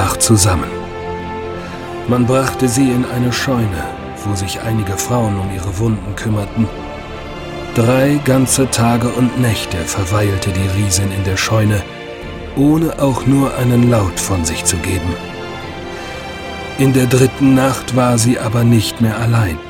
brach zusammen. Man brachte sie in eine Scheune, wo sich einige Frauen um ihre Wunden kümmerten. 3 ganze Tage und Nächte verweilte die Riesin in der Scheune, ohne auch nur einen Laut von sich zu geben. In der 3. Nacht war sie aber nicht mehr allein.